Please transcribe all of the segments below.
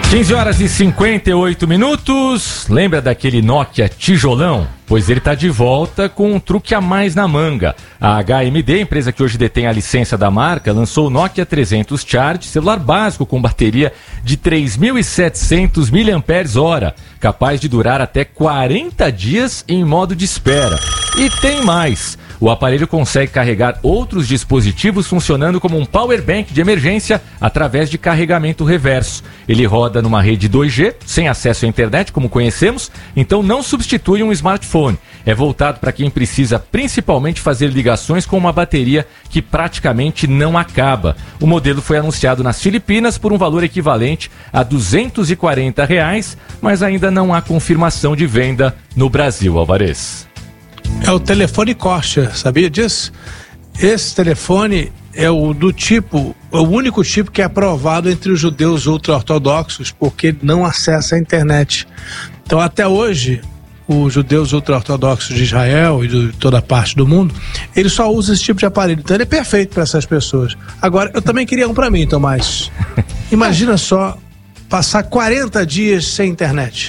15h58. Lembra daquele Nokia tijolão? Pois ele está de volta com um truque a mais na manga. A HMD, empresa que hoje detém a licença da marca, lançou o Nokia 300 Charge, celular básico com bateria de 3.700 mAh, capaz de durar até 40 dias em modo de espera. E tem mais! O aparelho consegue carregar outros dispositivos funcionando como um power bank de emergência através de carregamento reverso. Ele roda numa rede 2G, sem acesso à internet, como conhecemos, então não substitui um smartphone. É voltado para quem precisa principalmente fazer ligações com uma bateria que praticamente não acaba. O modelo foi anunciado nas Filipinas por um valor equivalente a R$ 240, mas ainda não há confirmação de venda no Brasil, Alvarez. É o telefone Corsair, sabia disso? Esse telefone é o único tipo que é aprovado entre os judeus ultra-ortodoxos, porque não acessa a internet. Então, até hoje, os judeus ultra-ortodoxos de Israel e de toda parte do mundo, eles só usam esse tipo de aparelho. Então, ele é perfeito para essas pessoas. Agora, eu também queria um para mim, Tomás. Imagina só passar 40 dias sem internet.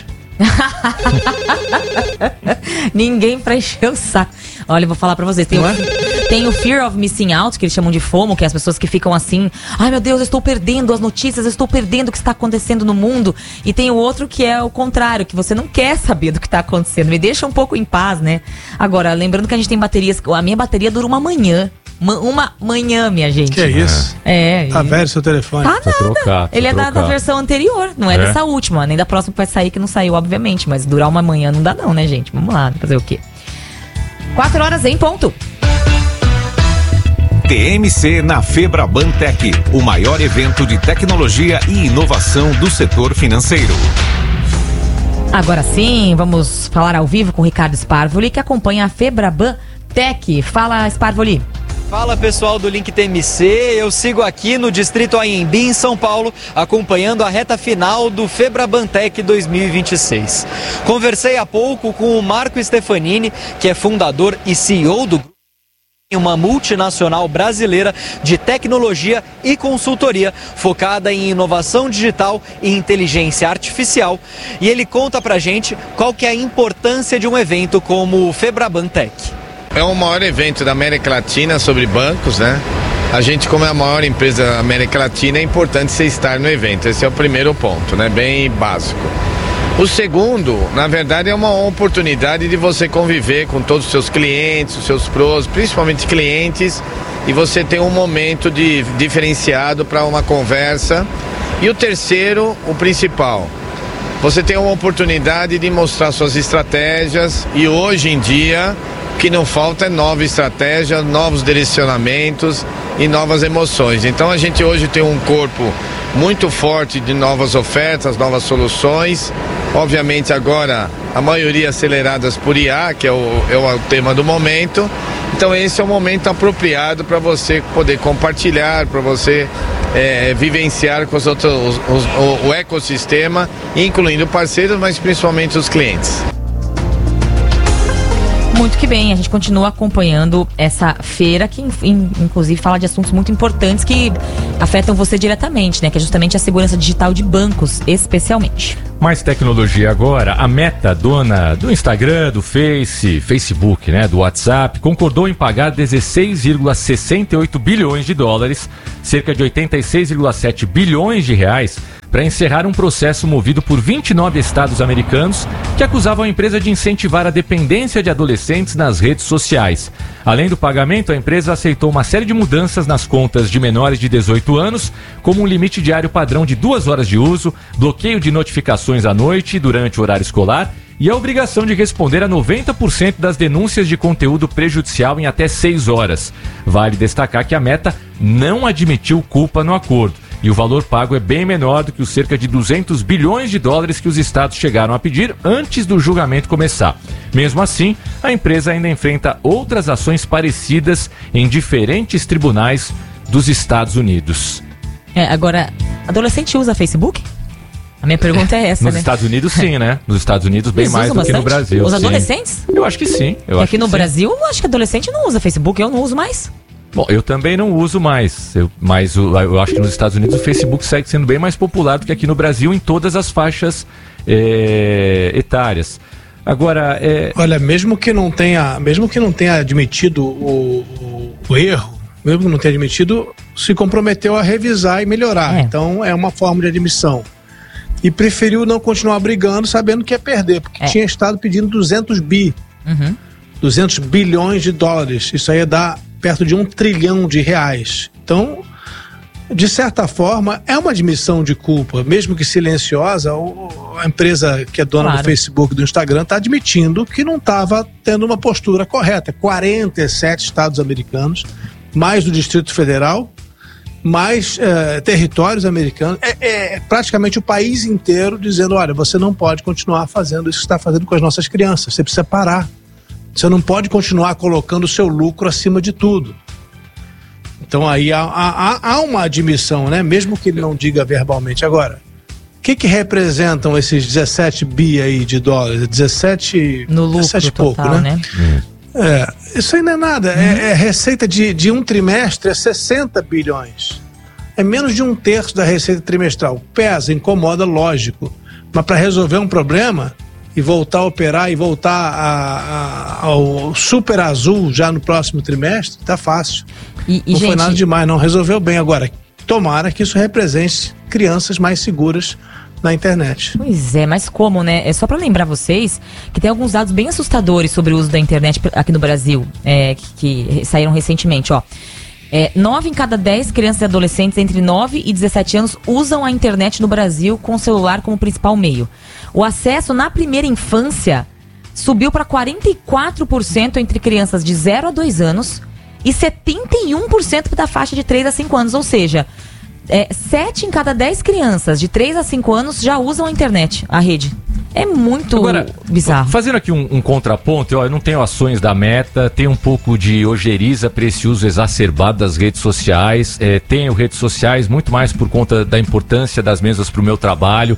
Ninguém pra encher o saco. Olha, eu vou falar pra vocês, tem o Fear of Missing Out, que eles chamam de FOMO, que é as pessoas que ficam assim: ai meu Deus, eu estou perdendo as notícias, eu estou perdendo o que está acontecendo no mundo. E tem o outro que é o contrário, que você não quer saber do que está acontecendo, me deixa um pouco em paz, né? Agora, lembrando que a gente tem baterias, a minha bateria dura uma manhã. Uma manhã, minha gente. Que é isso? Tá velho seu telefone. Tá nada. Ele é da versão anterior, não é dessa última, nem da próxima que vai sair, que não saiu, obviamente. Mas durar uma manhã não dá não, né, gente? Vamos lá, fazer o quê? 4h em ponto. TMC na Febraban Tech, o maior evento de tecnologia e inovação do setor financeiro. Agora sim, vamos falar ao vivo com o Ricardo Sparvoli, que acompanha a Febraban Tech. Fala, Sparvoli. Fala pessoal do Link TMC, eu sigo aqui no Distrito Anhembi, em São Paulo, acompanhando a reta final do Febraban Tech 2026. Conversei há pouco com o Marco Stefanini, que é fundador e CEO do grupo, uma multinacional brasileira de tecnologia e consultoria focada em inovação digital e inteligência artificial. E ele conta pra gente qual que é a importância de um evento como o Febraban Tech. É o maior evento da América Latina sobre bancos, né? A gente, como é a maior empresa da América Latina, é importante você estar no evento. Esse é o primeiro ponto, né? Bem básico. O segundo, na verdade, é uma oportunidade de você conviver com todos os seus clientes, os seus pros, principalmente clientes, e você ter um momento diferenciado para uma conversa. E o terceiro, o principal, você tem uma oportunidade de mostrar suas estratégias, e hoje em dia o que não falta é nova estratégia, novos direcionamentos e novas emoções. Então a gente hoje tem um corpo muito forte de novas ofertas, novas soluções. Obviamente agora a maioria aceleradas por IA, que é o tema do momento. Então esse é o momento apropriado para você poder compartilhar, para você vivenciar com os outros, o ecossistema, incluindo parceiros, mas principalmente os clientes. Muito que bem, a gente continua acompanhando essa feira que inclusive fala de assuntos muito importantes que afetam você diretamente, né? Que é justamente a segurança digital de bancos, especialmente. Mais tecnologia agora. A Meta, dona do Instagram, do Facebook, né, do WhatsApp, concordou em pagar 16,68 bilhões de dólares, cerca de 86,7 bilhões de reais, para encerrar um processo movido por 29 estados americanos que acusavam a empresa de incentivar a dependência de adolescentes nas redes sociais. Além do pagamento, a empresa aceitou uma série de mudanças nas contas de menores de 18 anos, como um limite diário padrão de 2 horas de uso, bloqueio de notificações à noite e durante o horário escolar e a obrigação de responder a 90% das denúncias de conteúdo prejudicial em até 6 horas. Vale destacar que a Meta não admitiu culpa no acordo. E o valor pago é bem menor do que os cerca de 200 bilhões de dólares que os estados chegaram a pedir antes do julgamento começar. Mesmo assim, a empresa ainda enfrenta outras ações parecidas em diferentes tribunais dos Estados Unidos. Agora, adolescente usa Facebook? A minha pergunta é essa, Nos né? Estados Unidos, sim, né? Nos Estados Unidos, bem Eles mais usam do que no Brasil. Os sim. adolescentes? Eu acho que sim. Aqui no Brasil, eu acho que adolescente não usa Facebook, eu não uso mais. Bom, eu também não uso mais, mas eu acho que nos Estados Unidos o Facebook segue sendo bem mais popular do que aqui no Brasil em todas as faixas etárias. Agora, olha, mesmo que não tenha admitido o erro, mesmo que não tenha admitido, se comprometeu a revisar e melhorar. Então é uma forma de admissão. E preferiu não continuar brigando sabendo que ia perder, porque tinha estado pedindo 200 bilhões de dólares. Isso aí dá perto de R$1 trilhão. Então, de certa forma, é uma admissão de culpa, mesmo que silenciosa. A empresa que é dona do Facebook e do Instagram está admitindo que não estava tendo uma postura correta. 47 estados americanos, mais do Distrito Federal, mais territórios americanos, praticamente o país inteiro dizendo, olha, você não pode continuar fazendo isso que está fazendo com as nossas crianças, você precisa parar. Você não pode continuar colocando o seu lucro acima de tudo. Então aí há uma admissão, né? Mesmo que ele não diga verbalmente. Agora, o que representam esses 17 bi aí de dólares? 17 no lucro 17 total, pouco, né? Isso aí não é nada. Receita de um trimestre é 60 bilhões. É menos de 1/3 da receita trimestral. Pesa, incomoda, lógico. Mas para resolver um problema e voltar a operar e voltar ao super azul já no próximo trimestre, tá fácil. Não gente, foi nada demais, não. Resolveu bem. Agora, tomara que isso represente crianças mais seguras na internet. Pois é, mas como, né? É só para lembrar vocês que tem alguns dados bem assustadores sobre o uso da internet aqui no Brasil, que saíram recentemente, ó. 9 em cada 10 crianças e adolescentes entre 9 e 17 anos usam a internet no Brasil com o celular como principal meio. O acesso na primeira infância subiu para 44% entre crianças de 0 a 2 anos e 71% da faixa de 3 a 5 anos, ou seja, 7 em cada 10 crianças de 3 a 5 anos já usam a internet, a rede. É muito bizarro. Fazendo aqui um contraponto, eu não tenho ações da Meta, tenho um pouco de ojeriza para esse uso exacerbado das redes sociais, tenho redes sociais muito mais por conta da importância das mesas para o meu trabalho.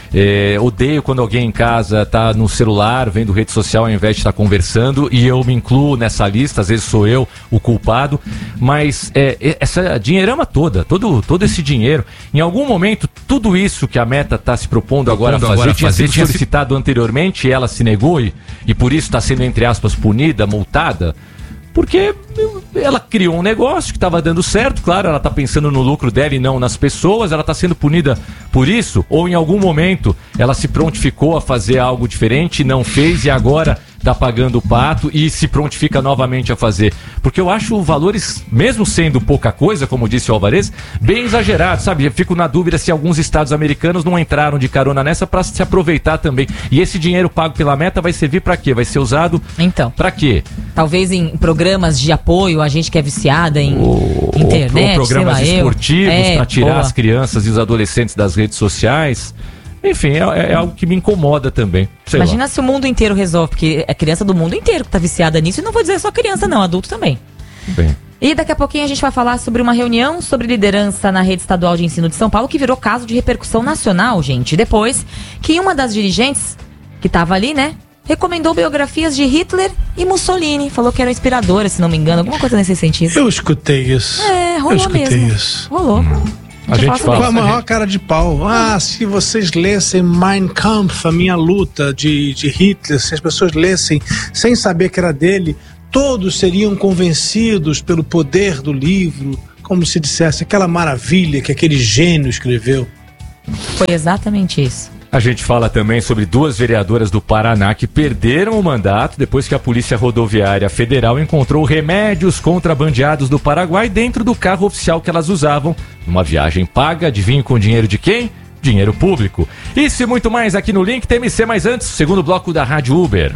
Odeio quando alguém em casa tá no celular vendo rede social ao invés de estar conversando, e eu me incluo nessa lista, às vezes sou eu o culpado, mas essa dinheirama toda, todo esse dinheiro, em algum momento tudo isso que a Meta está se propondo agora a fazer tinha sido solicitado anteriormente e ela se negou e por isso está sendo, entre aspas, punida, multada. Porque ela criou um negócio que estava dando certo, claro, ela está pensando no lucro dela e não nas pessoas, ela está sendo punida por isso, ou em algum momento ela se prontificou a fazer algo diferente, não fez e agora está pagando o pato e se prontifica novamente a fazer. Porque eu acho valores, mesmo sendo pouca coisa, como disse o Alvarez, bem exagerados, sabe? Eu fico na dúvida se alguns estados americanos não entraram de carona nessa para se aproveitar também. E esse dinheiro pago pela Meta vai servir para quê? Vai ser usado para quê? Talvez em programas de apoio, a gente que é viciada em internet, ou programas esportivos para tirar as crianças e os adolescentes das redes sociais. Enfim, é algo que me incomoda também. Imagina se o mundo inteiro resolve, porque é criança do mundo inteiro que tá viciada nisso, e não vou dizer só criança não, adulto também. Bem. E daqui a pouquinho a gente vai falar sobre uma reunião sobre liderança na rede estadual de ensino de São Paulo, que virou caso de repercussão nacional, gente. Depois que uma das dirigentes, que tava ali, né, recomendou biografias de Hitler e Mussolini. Falou que eram inspiradoras, se não me engano, alguma coisa nesse sentido. Eu escutei isso. Rolou mesmo. Rolou. A gente fala com a maior cara de pau. Se vocês lessem Mein Kampf, a minha luta de Hitler, se as pessoas lessem sem saber que era dele, todos seriam convencidos pelo poder do livro, como se dissesse aquela maravilha que aquele gênio escreveu. Foi exatamente isso. A gente fala também sobre 2 vereadoras do Paraná que perderam o mandato depois que a Polícia Rodoviária Federal encontrou remédios contrabandeados do Paraguai dentro do carro oficial que elas usavam numa viagem paga. Adivinha com dinheiro de quem? Dinheiro público. Isso e muito mais aqui no Link TMC, mas antes, segundo bloco da Rádio Uber.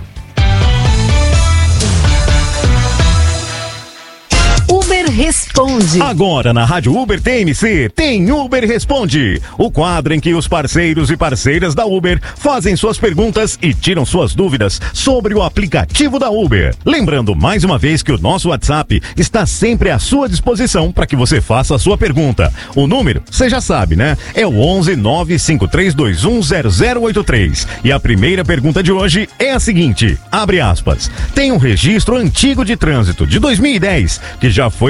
Uber Responde. Agora na Rádio Uber TMC tem Uber Responde, o quadro em que os parceiros e parceiras da Uber fazem suas perguntas e tiram suas dúvidas sobre o aplicativo da Uber. Lembrando mais uma vez que o nosso WhatsApp está sempre à sua disposição para que você faça a sua pergunta. O número, você já sabe, né? É o 11 95321 0083. E a primeira pergunta de hoje é a seguinte, abre aspas, tem um registro antigo de trânsito de 2010 que já foi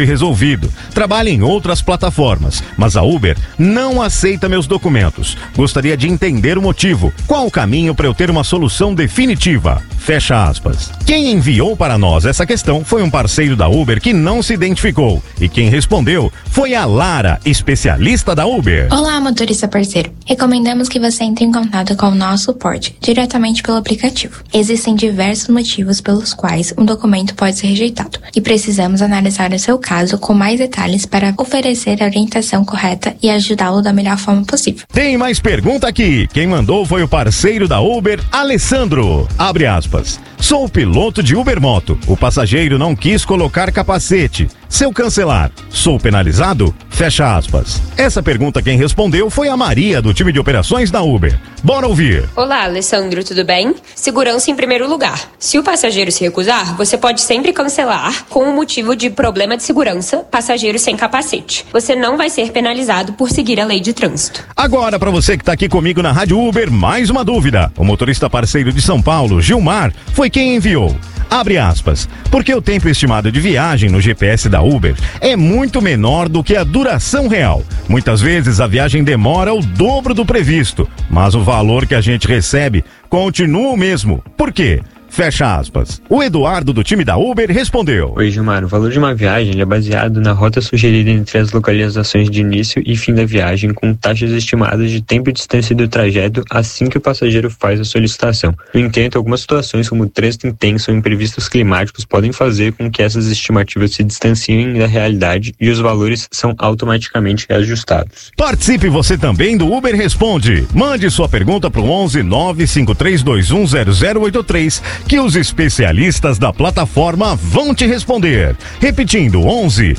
fui resolvido. Trabalho em outras plataformas, mas a Uber não aceita meus documentos. Gostaria de entender o motivo. Qual o caminho para eu ter uma solução definitiva? Fecha aspas. Quem enviou para nós essa questão foi um parceiro da Uber que não se identificou. E quem respondeu foi a Lara, especialista da Uber. Olá, motorista parceiro. Recomendamos que você entre em contato com o nosso suporte, diretamente pelo aplicativo. Existem diversos motivos pelos quais um documento pode ser rejeitado. E precisamos analisar o seu caso com mais detalhes para oferecer a orientação correta e ajudá-lo da melhor forma possível. Tem mais pergunta aqui. Quem mandou foi o parceiro da Uber, Alessandro. Abre aspas. Sou piloto de Uber Moto. O passageiro não quis colocar capacete. Se eu cancelar, sou penalizado? Fecha aspas. Essa pergunta quem respondeu foi a Maria, do time de operações da Uber. Bora ouvir. Olá, Alessandro, tudo bem? Segurança em primeiro lugar. Se o passageiro se recusar, você pode sempre cancelar com o motivo de problema de segurança, passageiro sem capacete. Você não vai ser penalizado por seguir a lei de trânsito. Agora, para você que está aqui comigo na Rádio Uber, mais uma dúvida. O motorista parceiro de São Paulo, Gilmar, foi quem enviou. Abre aspas, porque o tempo estimado de viagem no GPS da Uber é muito menor do que a duração real. Muitas vezes a viagem demora o dobro do previsto, mas o valor que a gente recebe continua o mesmo. Por quê? Fecha aspas. O Eduardo, do time da Uber, respondeu. Oi, Gilmar. O valor de uma viagem é baseado na rota sugerida entre as localizações de início e fim da viagem, com taxas estimadas de tempo e distância do trajeto assim que o passageiro faz a solicitação. No entanto, algumas situações, como trânsito intenso ou imprevistos climáticos, podem fazer com que essas estimativas se distanciem da realidade e os valores são automaticamente reajustados. Participe você também do Uber Responde. Mande sua pergunta para o 11 95321 0083 que os especialistas da plataforma vão te responder. Repetindo, 11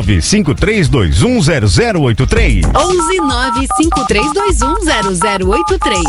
95321 0083. 11 95321 0083.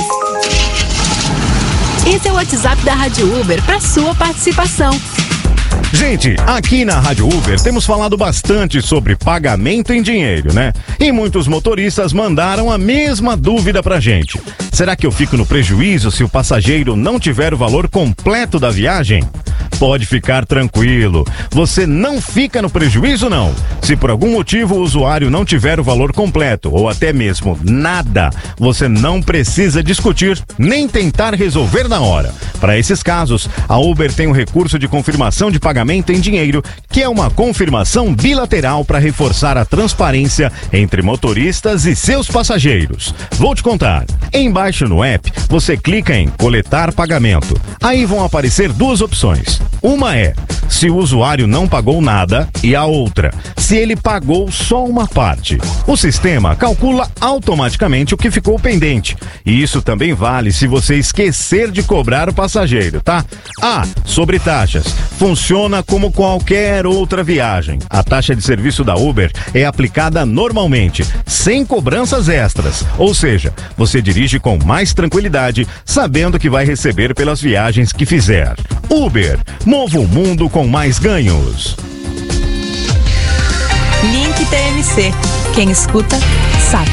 Esse é o WhatsApp da Rádio Uber para sua participação. Gente, aqui na Rádio Uber temos falado bastante sobre pagamento em dinheiro, né? E muitos motoristas mandaram a mesma dúvida pra gente. Será que eu fico no prejuízo se o passageiro não tiver o valor completo da viagem? Pode ficar tranquilo, você não fica no prejuízo não. Se por algum motivo o usuário não tiver o valor completo ou até mesmo nada, você não precisa discutir nem tentar resolver na hora. Para esses casos, a Uber tem um recurso de confirmação de pagamento em dinheiro, que é uma confirmação bilateral para reforçar a transparência entre motoristas e seus passageiros. Vou te contar. Embaixo no app, você clica em coletar pagamento. Aí vão aparecer duas opções. Uma é se o usuário não pagou nada e a outra, se ele pagou só uma parte. O sistema calcula automaticamente o que ficou pendente. E isso também vale se você esquecer de cobrar o passageiro, tá? Sobre taxas. Funciona como qualquer outra viagem. A taxa de serviço da Uber é aplicada normalmente, sem cobranças extras. Ou seja, você dirige com mais tranquilidade, sabendo que vai receber pelas viagens que fizer. Uber, mova o mundo com mais ganhos. Link TMC. Quem escuta, sabe.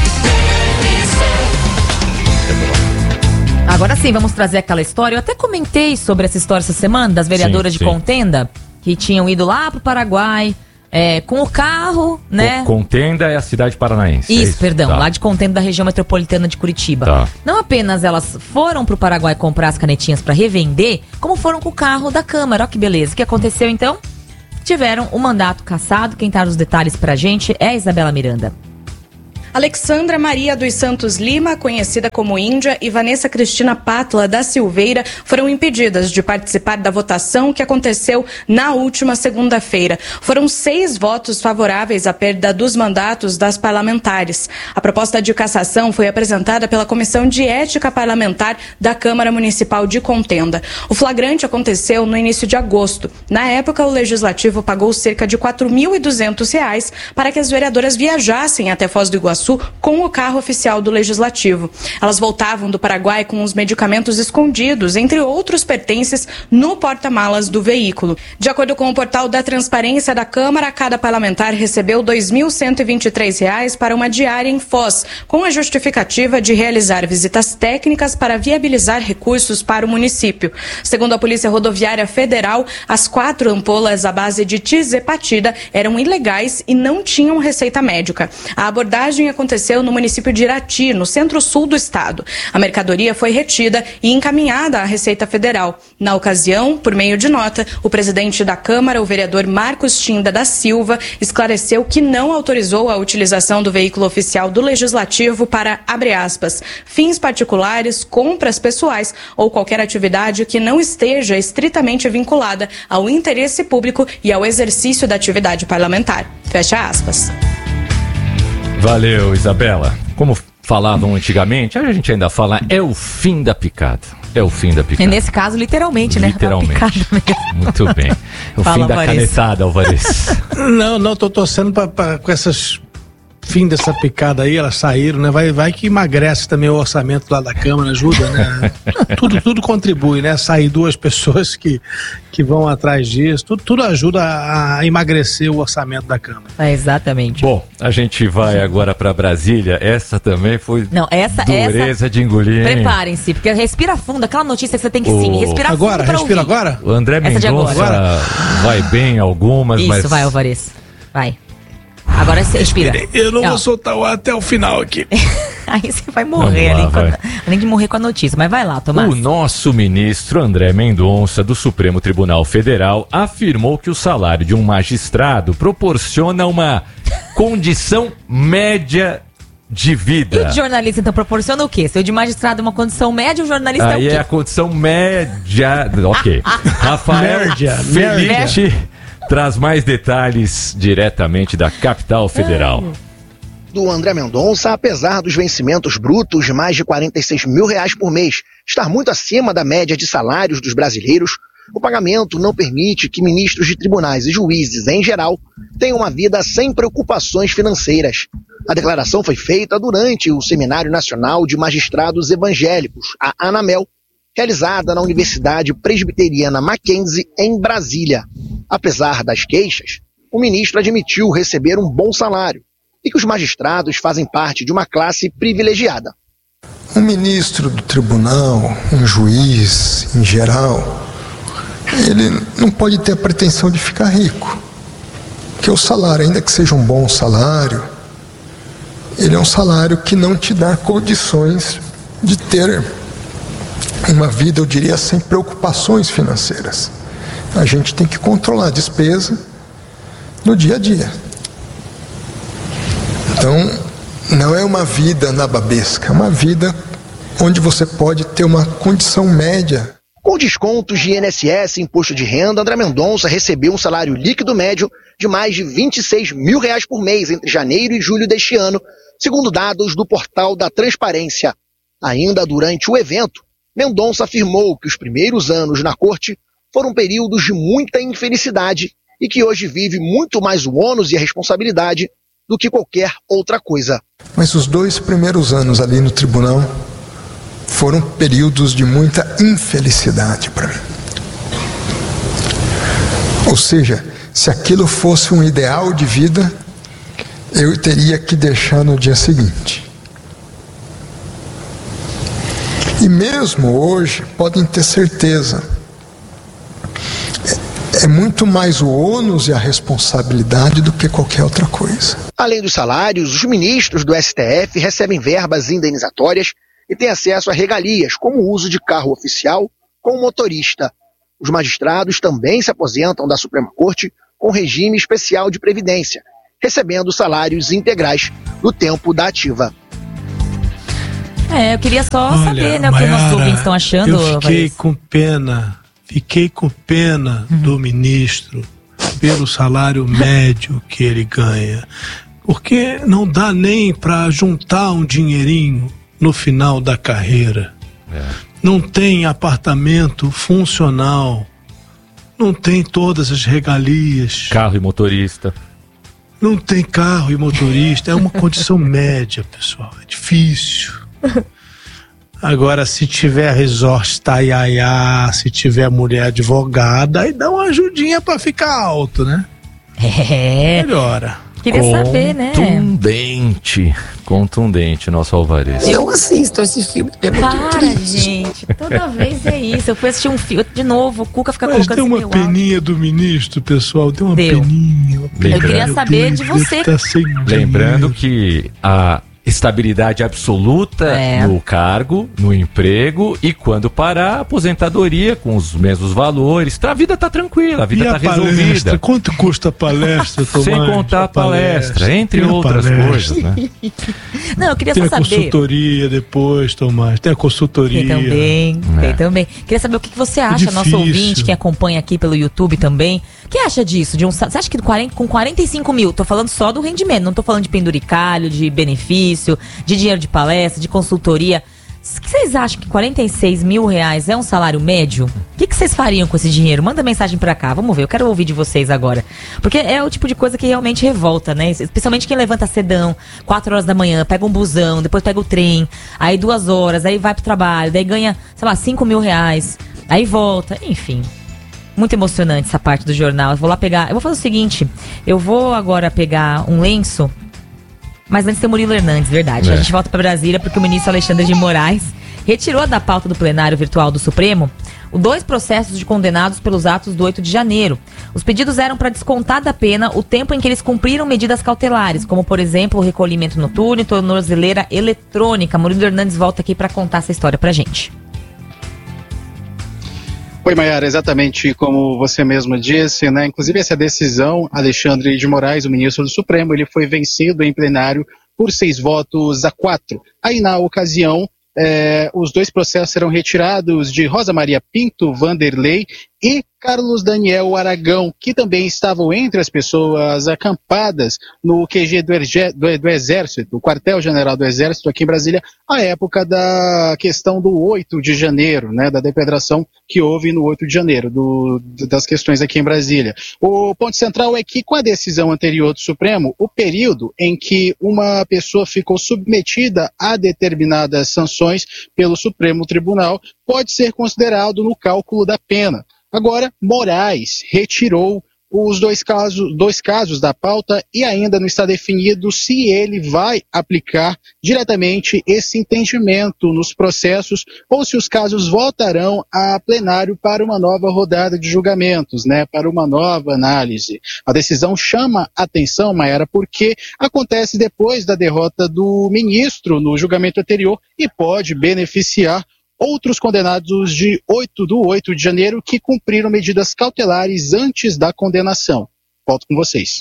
Agora sim, vamos trazer aquela história. Eu até comentei sobre essa história essa semana, das vereadoras de Contenda, que tinham ido lá pro Paraguai, com o carro, né? Contenda é a cidade paranaense. Isso, perdão, lá de Contenda, da região metropolitana de Curitiba. Tá. Não apenas elas foram pro Paraguai comprar as canetinhas para revender, como foram com o carro da Câmara. Olha que beleza. O que aconteceu então? Tiveram o mandato cassado. Quem tá nos detalhes pra gente é a Isabela Miranda. Alexandra Maria dos Santos Lima, conhecida como Índia, e Vanessa Cristina Pátula da Silveira foram impedidas de participar da votação que aconteceu na última segunda-feira. Foram 6 votos favoráveis à perda dos mandatos das parlamentares. A proposta de cassação foi apresentada pela Comissão de Ética Parlamentar da Câmara Municipal de Contenda. O flagrante aconteceu no início de agosto. Na época, o Legislativo pagou cerca de R$ 4.200 para que as vereadoras viajassem até Foz do Iguaçu Iguaçu com o carro oficial do Legislativo. Elas voltavam do Paraguai com os medicamentos escondidos, entre outros pertences, no porta-malas do veículo. De acordo com o portal da Transparência da Câmara, cada parlamentar recebeu R$ 2.123 para uma diária em Foz, com a justificativa de realizar visitas técnicas para viabilizar recursos para o município. Segundo a Polícia Rodoviária Federal, as 4 ampolas à base de tizepatida eram ilegais e não tinham receita médica. A abordagem aconteceu no município de Irati, no centro-sul do estado. A mercadoria foi retida e encaminhada à Receita Federal. Na ocasião, por meio de nota, o presidente da Câmara, o vereador Marcos Tinda da Silva, esclareceu que não autorizou a utilização do veículo oficial do Legislativo para, abre aspas, fins particulares, compras pessoais ou qualquer atividade que não esteja estritamente vinculada ao interesse público e ao exercício da atividade parlamentar. Fecha aspas. Valeu, Isabela. Como falavam antigamente, a gente ainda fala, é o fim da picada. É o fim da picada. E nesse caso, literalmente, né? Literalmente. Muito bem. O Fala, fim da Alvarez. canetada, Alvarez. Não, tô torcendo com essas fim dessa picada aí, elas saíram, né? Vai que emagrece também o orçamento lá da Câmara, ajuda, né? tudo contribui, né? Sair 2 pessoas que vão atrás disso, tudo ajuda a emagrecer o orçamento da Câmara. É, exatamente. Bom, a gente vai agora para Brasília. Essa também foi dureza de engolir, hein? Preparem-se, porque respira fundo, aquela notícia que você tem que sim, respirar agora, fundo pra respira ouvir. agora? O André Mendonça vai bem em algumas, Isso, mas... vai, Alvarez. Vai. Agora você respira. Eu não vou soltar o ar até o final aqui. Aí você vai morrer além de morrer com a notícia. Mas vai lá, Tomás. O nosso ministro André Mendonça, do Supremo Tribunal Federal, afirmou que o salário de um magistrado proporciona uma condição média de vida. E de jornalista, então, proporciona o quê? Se o de magistrado é uma condição média, o jornalista é o Aí quê? é a condição média... Ok. Rafael Felice traz mais detalhes diretamente da capital federal. Do André Mendonça, apesar dos vencimentos brutos de mais de R$46 mil por mês estar muito acima da média de salários dos brasileiros, o pagamento não permite que ministros de tribunais e juízes, em geral, tenham uma vida sem preocupações financeiras. A declaração foi feita durante o Seminário Nacional de Magistrados Evangélicos, a ANAMEL, realizada na Universidade Presbiteriana Mackenzie, em Brasília. Apesar das queixas, o ministro admitiu receber um bom salário e que os magistrados fazem parte de uma classe privilegiada. Um ministro do tribunal, um juiz, em geral, ele não pode ter a pretensão de ficar rico. Porque o salário, ainda que seja um bom salário, ele é um salário que não te dá condições de ter uma vida, eu diria, sem preocupações financeiras. A gente tem que controlar a despesa no dia a dia. Então, não é uma vida nababesca, é uma vida onde você pode ter uma condição média. Com descontos de INSS e imposto de renda, André Mendonça recebeu um salário líquido médio de mais de R$26 mil por mês entre janeiro e julho deste ano, segundo dados do portal da Transparência. Ainda durante o evento, Mendonça afirmou que os primeiros anos na corte foram períodos de muita infelicidade e que hoje vive muito mais o ônus e a responsabilidade do que qualquer outra coisa. Mas os 2 primeiros anos ali no tribunal foram períodos de muita infelicidade para mim. Ou seja, se aquilo fosse um ideal de vida, eu teria que deixar no dia seguinte. E mesmo hoje, podem ter certeza, é muito mais o ônus e a responsabilidade do que qualquer outra coisa. Além dos salários, os ministros do STF recebem verbas indenizatórias e têm acesso a regalias, como o uso de carro oficial com motorista. Os magistrados também se aposentam da Suprema Corte com regime especial de previdência, recebendo salários integrais do tempo da ativa. Eu queria só saber, né, o que os nossos ouvintes estão achando. Eu fiquei com pena do ministro pelo salário médio que ele ganha, porque não dá nem para juntar um dinheirinho no final da carreira. Não tem apartamento funcional, não tem todas as regalias. Carro e motorista. não tem carro e motorista, é uma condição média, pessoal, é difícil. Agora, se tiver resort Taiaiá, se tiver mulher advogada, aí dá uma ajudinha pra ficar alto, né? Melhora. Queria saber, né? Contundente, nosso Alvarez. Eu assisto esse filme. Gente, toda vez é isso. Eu fui assistir um filme de novo, o Cuca fica colocando deu uma peninha do ministro, pessoal, deu uma peninha. Eu queria saber de você. Lembrando que a estabilidade absoluta no cargo, no emprego, e quando parar, aposentadoria com os mesmos valores. A vida tá tranquila, a vida tá resolvida. Quanto custa a palestra, Tomás? Sem contar a palestra, entre outras coisas, né? Não, eu queria só saber. Tem a consultoria depois, Tomás, tem a consultoria. Tem também. Queria saber o que você acha, nosso ouvinte que acompanha aqui pelo YouTube também. O que acha disso? Você acha que com 45 mil, tô falando só do rendimento, não tô falando de penduricalho, de benefício, de dinheiro de palestra, de consultoria. O que vocês acham que 46 mil reais é um salário médio? O que vocês fariam com esse dinheiro? Manda mensagem pra cá, vamos ver, eu quero ouvir de vocês agora. Porque é o tipo de coisa que realmente revolta, né? Especialmente quem levanta cedão, 4 horas da manhã, pega um busão, depois pega o trem, aí 2 horas, aí vai pro trabalho, daí ganha, sei lá, 5 mil reais, aí volta, enfim. Muito emocionante essa parte do jornal. Eu vou fazer o seguinte, eu vou agora pegar um lenço, mas antes tem o Murilo Hernandes, verdade. A gente volta para Brasília porque o ministro Alexandre de Moraes retirou da pauta do plenário virtual do Supremo 2 processos de condenados pelos atos do 8 de janeiro. Os pedidos eram para descontar da pena o tempo em que eles cumpriram medidas cautelares, como, por exemplo, o recolhimento noturno e tornozeleira eletrônica. Murilo Hernandes volta aqui para contar essa história pra gente. Oi, Maiara, exatamente como você mesmo disse, né? Inclusive essa decisão, Alexandre de Moraes, o ministro do Supremo, ele foi vencido em plenário por 6 votos a 4. Aí, na ocasião, os 2 processos serão retirados de Rosa Maria Pinto Vanderlei e Carlos Daniel Aragão, que também estavam entre as pessoas acampadas no QG do Exército, o quartel-general do Exército aqui em Brasília, à época da questão do 8 de janeiro, né, da depredação que houve no 8 de janeiro, das questões aqui em Brasília. O ponto central é que, com a decisão anterior do Supremo, o período em que uma pessoa ficou submetida a determinadas sanções pelo Supremo Tribunal pode ser considerado no cálculo da pena. Agora, Moraes retirou os 2 casos da pauta e ainda não está definido se ele vai aplicar diretamente esse entendimento nos processos ou se os casos voltarão a plenário para uma nova rodada de julgamentos, né, para uma nova análise. A decisão chama atenção, Maiara, porque acontece depois da derrota do ministro no julgamento anterior e pode beneficiar outros condenados do 8 de janeiro que cumpriram medidas cautelares antes da condenação. Volto com vocês.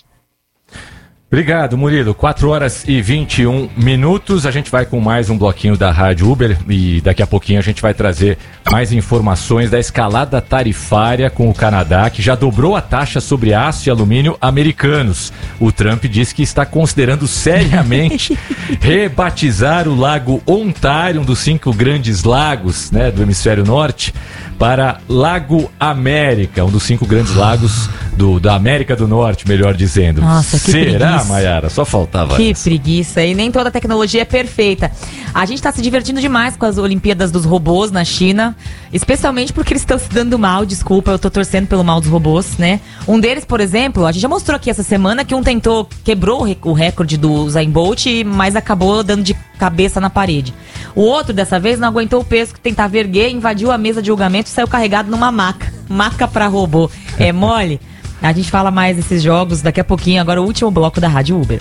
Obrigado, Murilo. 4 horas e 21 minutos. A gente vai com mais um bloquinho da Rádio Uber e daqui a pouquinho a gente vai trazer mais informações da escalada tarifária com o Canadá, que já dobrou a taxa sobre aço e alumínio americanos. O Trump diz que está considerando seriamente rebatizar o Lago Ontário, um dos 5 grandes lagos, né, do hemisfério norte, para Lago América, um dos 5 grandes lagos da América do Norte, melhor dizendo. Nossa, que Será, preguiça. Maiara? Só faltava Que essa. preguiça, e nem toda tecnologia é perfeita. A gente tá se divertindo demais com as Olimpíadas dos Robôs na China, especialmente porque eles estão se dando mal, desculpa, eu tô torcendo pelo mal dos robôs, né? Um deles, por exemplo, a gente já mostrou aqui essa semana que um quebrou o recorde do Usain Bolt, mas acabou dando de cabeça na parede. O outro, dessa vez, não aguentou o peso que tentava erguer, invadiu a mesa de julgamento e saiu carregado numa maca pra robô. É mole? A gente fala mais desses jogos daqui a pouquinho, agora o último bloco da Rádio Uber.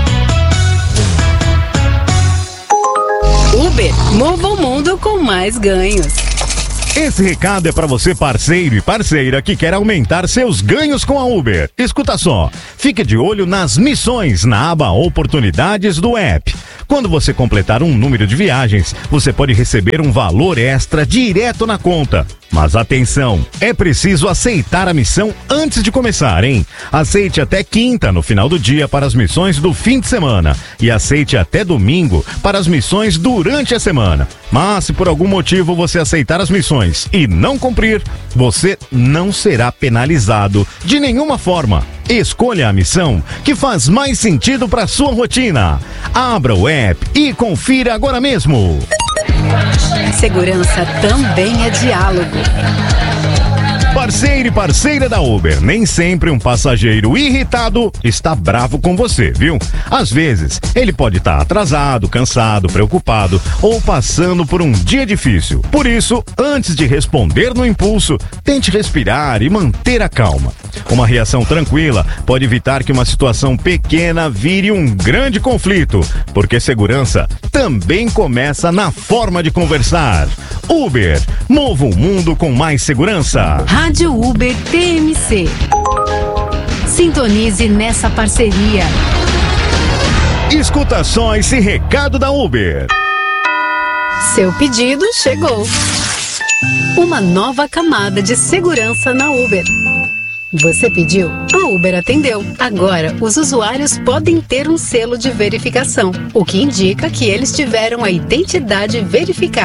Uber, mova o mundo com mais ganhos. Esse recado é para você, parceiro e parceira, que quer aumentar seus ganhos com a Uber. Escuta só, fique de olho nas missões na aba Oportunidades do app. Quando você completar um número de viagens, você pode receber um valor extra direto na conta. Mas atenção, é preciso aceitar a missão antes de começar, hein? Aceite até quinta no final do dia para as missões do fim de semana e aceite até domingo para as missões durante a semana. Mas se por algum motivo você aceitar as missões e não cumprir, você não será penalizado de nenhuma forma. Escolha a missão que faz mais sentido para sua rotina. Abra o app e confira agora mesmo. Segurança também é diálogo. Parceiro e parceira da Uber, nem sempre um passageiro irritado está bravo com você, viu? Às vezes, ele pode estar atrasado, cansado, preocupado ou passando por um dia difícil. Por isso, antes de responder no impulso, tente respirar e manter a calma. Uma reação tranquila pode evitar que uma situação pequena vire um grande conflito, porque segurança também começa na forma de conversar. Uber, mova o mundo com mais segurança. Rádio Uber TMC. Sintonize nessa parceria. Escuta só esse recado da Uber. Seu pedido chegou. Uma nova camada de segurança na Uber. Você pediu, a Uber atendeu. Agora, os usuários podem ter um selo de verificação, o que indica que eles tiveram a identidade verificada.